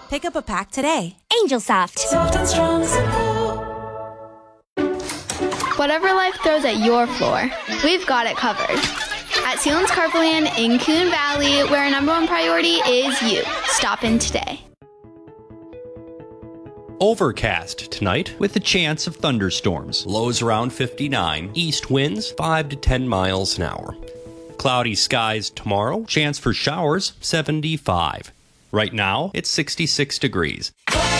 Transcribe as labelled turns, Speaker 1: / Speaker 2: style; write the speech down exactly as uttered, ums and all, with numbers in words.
Speaker 1: Pick up a pack today.
Speaker 2: Angel Soft.
Speaker 3: Soft and strong, simple.
Speaker 4: Whatever life throws at your floor, we've got it covered. At Sealands Carpoland in Coon Valley, where our number one priority is you. Stop in today.
Speaker 5: Overcast tonight with a chance of thunderstorms. Lows around fifty-nine. East winds five to ten miles an hour. Cloudy skies tomorrow. Chance for showers seventy-five. Right now, it's sixty-six degrees.